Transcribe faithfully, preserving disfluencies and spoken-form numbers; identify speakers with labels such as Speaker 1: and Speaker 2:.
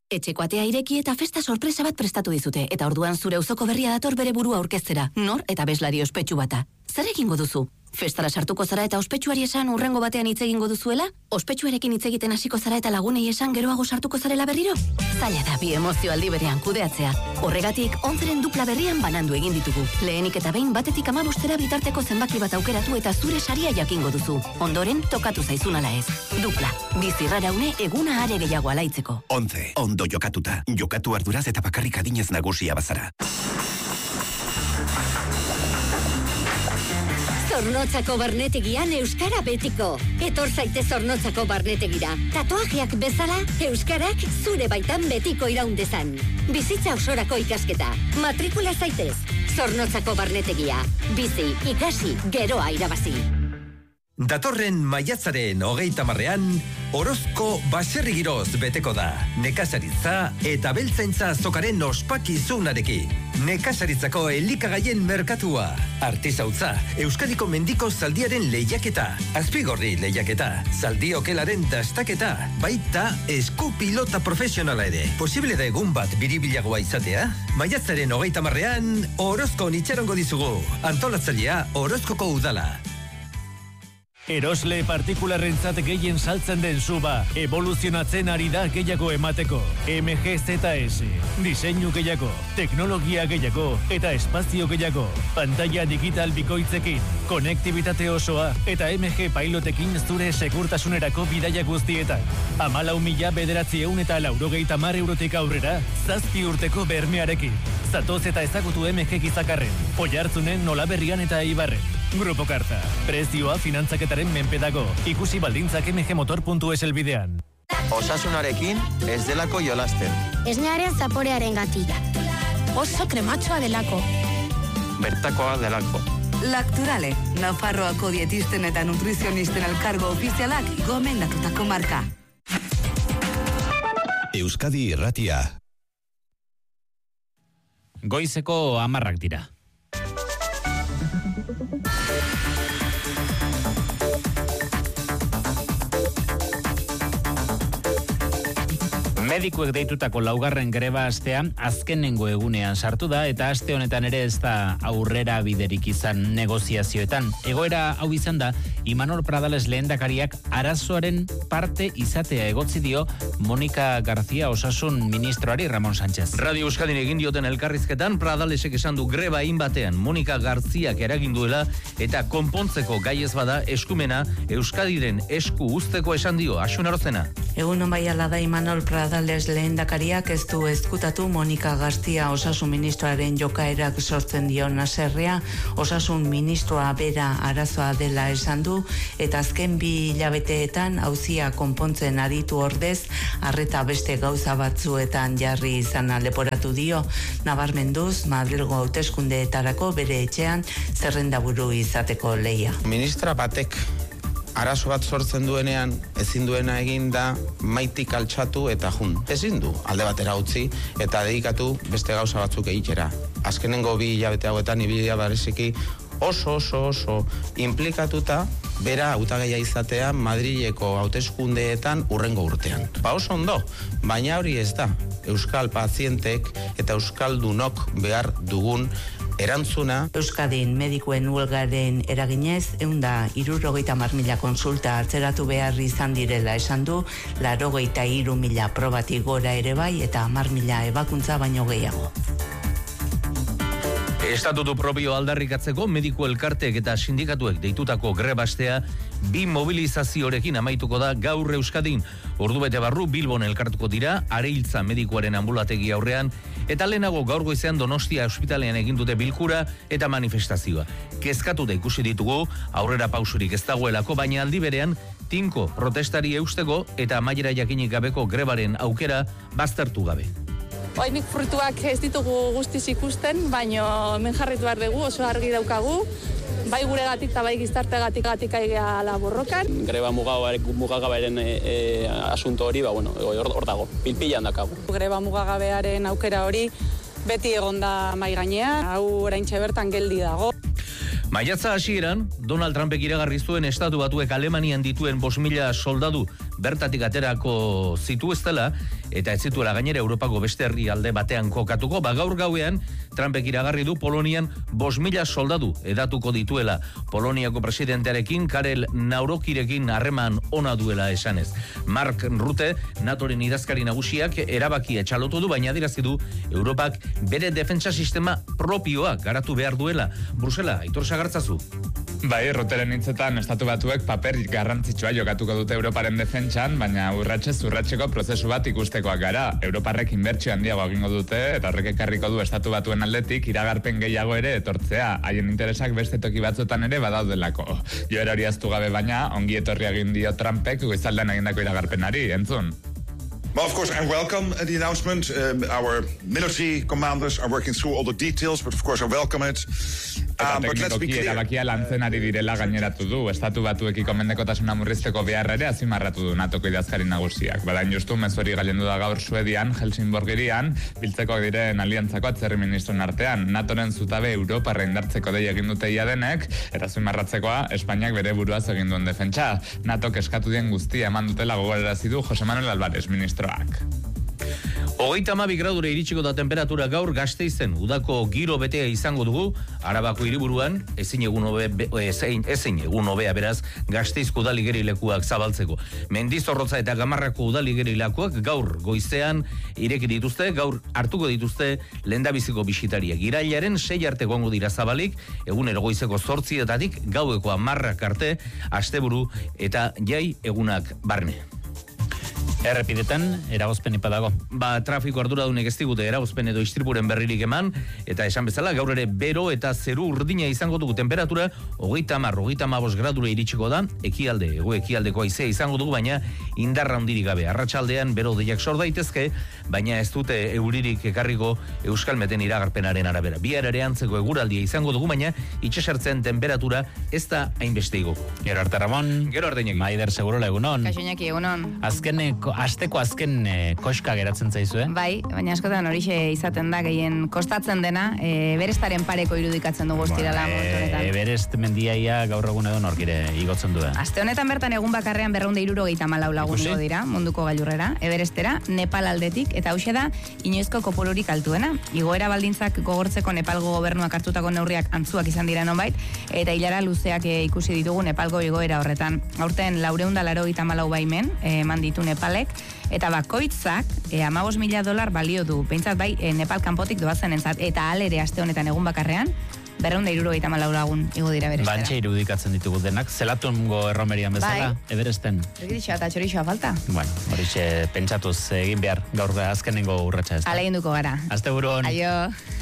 Speaker 1: Etxeko atea ireki eta festa sorpresa bat prestatu dizute, eta orduan zure auzoko berria dator bere burua aurkeztera, nor eta abeslari ospetsu bata. Zer egingo duzu? Festara sartuko zara eta ospetsuari esan urrengo batean hitz egingo duzuela? Ospetsuarekin hitz egiten hasiko zara eta lagunei esan geroago sartuko zarela berriro? Zaila da bi emozio aldi berean kudeatzea. Horregatik, onzeren dupla berrian banandu egin ditugu. Lehenik eta behin batetik amabostera bitarteko zenbaki bat aukeratu eta zure saria jakingo duzu. Ondoren, tokatu zaizun ala ez. Dupla, bizi raraune eguna are gehiago alaitzeko.
Speaker 2: Onze, ondo jokatuta. Jokatu arduraz eta bakarrik adinez nagusia bazara.
Speaker 3: Zornotzako barnetegian euskara betiko. Etor zaitez Zornotzako barnetegira. Tatuajeak bezala, euskarak zure baitan betiko iraundezan. Bizitza osorako ikasketa. Matrikula zaitez. Zornotzako barnetegia. Bizi, ikasi, geroa irabazi.
Speaker 4: Datorren maiatzaren hogeita marrean, Orozko baserri giroz beteko da. Nekazaritza eta beltzaintza azokaren ospakizunarekin. Nekazaritzako elikagaien merkatua. Artizautza, Euskadiko mendiko zaldiaren lehiaketa. Azpigorri lehiaketa. Zaldi okelaren dastaketa. Baita eskupilota profesionala ere. Posible da egun bat biribilagoa izatea? Maiatzaren hogeita marrean, Orozko nitxarongo dizugu. Antolatzailea Orozkoko udala.
Speaker 5: Erosle partikularrentzat gehien saltzen den suba, evoluzionatzen ari da gehiago emateko. M G Z S, diseinu gehiago, teknologia gehiago eta espazio gehiago. Pantalla digital bikoitzekin, konektibitate osoa eta M G pilotekin zure segurtasunerako bidaia guztietan. Hamalau mila bederatziehun eta laurogeita hamar eurotik aurrera, zazpi urteko bermearekin. Zatoz eta ezagutu M G gizakarren, Oiartzunen, Nolaberrian eta Eibarren. Grupo Karta, prezioa finantzaketaren menpedago. Ikusi baldintzak m g motor puntu es elbidean.
Speaker 6: Osasunarekin ez delako jolasten.
Speaker 7: Esnearen zaporearen gatila. Oso krematxoa delako.
Speaker 6: Bertakoa delako.
Speaker 8: Lacturale, Nafarroako dietisten eta nutrizionisten elkargo ofizialak gomendatutako marka.
Speaker 9: Euskadi Irratia.
Speaker 10: Goizeko hamarrak dira. Medikuek deitutako laugarren greba astea azkenengo egunean sartu da eta aste honetan ere ez da aurrera biderik izan negoziazioetan. Egoera hau izan da, Imanol Pradales lehendakariak arazoaren parte izatea egotzi dio Monika García osasun ministroari Ramon Sánchez.
Speaker 11: Radio Euskadin egin dioten elkarrizketan Pradalesek esan du greba inbatean Monika Garziak eragin duela eta konpontzeko gai ez bada eskumena Euskadiren esku uzteko esan dio. Asun Arozena.
Speaker 8: Egun on bai ala da Imanol Pradales lehendakariak ez du ezkutatu Monika García osasun ministroaren jokaerak sortzen dion haserrea. Osasun ministroa bera arazoa dela esan du eta azken bi hilabeteetan auzia konpontzen aritu ordez arreta beste gauza batzuetan jarri izana leporatu dio. Nabarmenduz Madrilgo hauteskundeetarako bere etxean zerrendaburu izateko lehia.
Speaker 6: Ministra batek arazo bat sortzen duenean, ezin duena egin da maitik altxatu eta jun. Ezin du, alde batera utzi eta dedikatu beste gauza batzuk egitera. Azkenengo bi hilabete hauetan ibilia bareziki oso oso oso implikatuta bera hautagaia izatea Madrileko hauteskundeetan urrengo urtean. Ba oso ondo, baina hori ez da. Euskal pazientek eta euskaldunok behar dugun erantzuna.
Speaker 8: Euskadin medikuen huelgaren eraginez, eunda hirurogeita hamar mila konsulta atzeratu behar izan direla esan du, laurogeita hiru mila probatik gora ere bai eta hamar mila ebakuntza baino gehiago.
Speaker 11: Estatutu propio aldarrikatzeko mediku elkartek eta sindikatuek deitutako grebastea bi mobilizaziorekin amaituko da gaur Euskadin. Ordubete barru Bilbon elkartuko dira, Areiltza medikuaren ambulategi aurrean, eta lehenago gaur goizean Donostia ospitalean egin dute bilkura eta manifestazioa. Kezkatuta ikusi ditugu, aurrera pausurik ez dagoelako, baina aldi berean tinko protestari eusteko eta amaiera jakinik gabeko grebaren aukera baztertu gabe.
Speaker 12: Oainik fruituak ez ditugu guztiz ikusten, baino hemen jarritu behar dugu, oso argi daukagu, bai guregatik eta bai gizartegatik gatik aigea borrokan.
Speaker 13: Greba mugagabearen e, e, asunto hori, ba, bueno, hor, hor dago, pilpilan dakagu.
Speaker 12: Greba mugagabearen aukera hori beti egonda mai gainean, hau oraintxe bertan geldi dago.
Speaker 11: Maiatza hasieran, Donald Trumpek iragarri zuen Estatu Batuek Alemanian dituen bost mila soldadu bertatik aterako zitu ez dela, eta ez zituela gainera Europako beste herrialde batean kokatuko, ba gaur gauean Trumpek iragarri du Polonian bost mila soldadu edatuko dituela. Poloniako presidentearekin Karel Naurokirekin harreman ona duela esanez. Mark Rutte, NATOren idazkari nagusiak erabakia txalotu du, baina adirazi du Europak bere defentsa sistema propioa garatu behar duela. Brusela, Aitor Sagartzazu.
Speaker 9: Bai, Rutteren hitzetan estatu batuek paper garrantzitsua jokatuko dute Europaren defentsan, baina urratxe zurratxeko prozesu bat ikustekoak gara. Europarrek inbertsio handiago egingo dute, eta horrek ekarriko du estatu batuen aldetik iragarpen gehiago ere etortzea. Haien interesak beste toki batzuetan ere badaudelako. Joera hori aztu gabe baina, ongi etorri egin dio Trumpek goizaldean egindako iragarpenari, entzun.
Speaker 14: Well, of course, I welcome uh, the announcement. Um, our military commanders are working through all the details, but of course I welcome it. Um, but let's be clear.
Speaker 9: Erabakia lantzen ari direla gaineratu du. Estatu batuekiko mendekotasuna murrizteko behar ere azimarratu du natoko idazkari nagusiak. Badain justu mezori gailendu da gaur Suedian, Helsingborg irian, biltzeko diren aliantzako atzerri ministron artean. NATOren zutabe Europarra indartzeko dei egin dute ia denek, eta azimarratzekoa Espainiak bere buruaz egin duen defentsa. NATOk eskatu dien guztia eman dutela gogorarazi du Jose Manuel Álvarez ministro.
Speaker 11: Hogeita hamabi gradura iritsiko da temperatura gaur Gasteizen udako giro betea izango dugu, Arabako hiriburuan ezin egun hobe, ezin, ezin egun hobea beraz Gasteizko udaligeri-lekuak zabaltzeko. Mendizorrotza eta Gamarrako udaligeri-lekuak gaur goizean ireki dituzte, gaur hartuko dituzte lehendabiziko bisitariak. Irailaren sei arte egongo dira zabalik, egunero goizeko zortzietatik gaueko hamarrak arte, asteburu eta jai egunak barne.
Speaker 10: Errepidetan, eragozpen ipa dago.
Speaker 11: Ba, trafiko arduradunek ez digute eragozpen edo istripuren berririk eman, eta esan bezala, gaur ere bero eta zeru urdina izango dugu temperatura, hogeita hamar, hogeita hamabos gradura iritsiko da, ekialde, ego ekialdeko haizea izango dugu, baina indarra handirik gabe. Arratsaldean bero deiak sor daitezke, baina ez dute euririk ekarriko Euskalmeten iragarpenaren arabera. Bihar ere antzeko eguraldia izango dugu, baina itxasartzen temperatura ez da hainbeste igo.
Speaker 10: Gero arte Ramon.
Speaker 11: Gero arte Iñaki.
Speaker 10: Maider Segurola egunon.
Speaker 15: Kaixo Iñaki egunon.
Speaker 10: Azkeneko asteko azken e, koska geratzen zaizu, eh?
Speaker 15: Bai, baina askotan horixe izaten da gehien kostatzen dena, e, Everestaren pareko irudikatzen dugu estirala
Speaker 10: bueno,
Speaker 15: momentu honetan.
Speaker 10: Everest mendiaia gaur egun edo norkire igotzen du.
Speaker 15: Aste honetan bertan egun bakarrean berrehun eta hirurogeita hamalau lagun dira munduko gailurrera, Everestera, Nepal aldetik, eta hauxe da inoizko kopururik altuena. Igoera baldintzak gogortzeko Nepalgo gobernuak hartutako neurriak antzuak izan dira nonbait, eta hilara luzeak e, ikusi ditugu Nepalgo igoera horretan. Aurten laurehun eta laurogeita hamalau baimen eman ditu Nepalek, eta bakoitzak e, hamabost mila dolar balio du. Behintzat bai, e, Nepal kanpotik doazen entzat, eta alere aste honetan egun bakarrean, berrehun eta hirurogeita hamalau lagun igo dira Everestera.
Speaker 10: Bantxe irudikatzen ditugu denak, zelatungo erromerian bezala, bai. Everesten.
Speaker 15: Ergitixoa eta txorixoa falta.
Speaker 10: Bueno, horixe pentsatuz egin behar gaur azkenengo urratsa ez da.
Speaker 15: Hala egin duko gara.
Speaker 10: Aste buruan.
Speaker 15: Aio.